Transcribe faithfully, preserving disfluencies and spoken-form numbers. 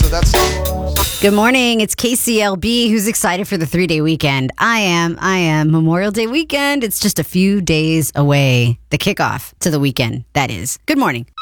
So that's... Good morning. It's K C L B. Who's excited for the three-day weekend? I am. I am. Memorial Day weekend. It's just a few days away. The kickoff to the weekend, that is. Good morning.